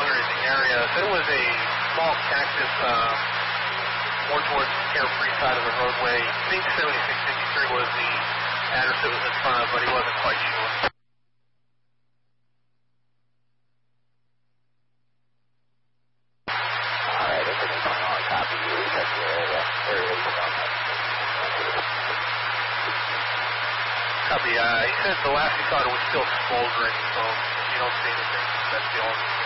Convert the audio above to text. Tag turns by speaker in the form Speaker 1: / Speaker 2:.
Speaker 1: longer in the area. Said it was a small cactus more towards the Carefree side of the roadway. I think 7653 was the address it was in front of, but he wasn't quite sure.
Speaker 2: Alright, if it's going on, copy you. That's the area.
Speaker 1: Copy. He said the last he thought it was still smoldering, so if you don't see anything, that's the only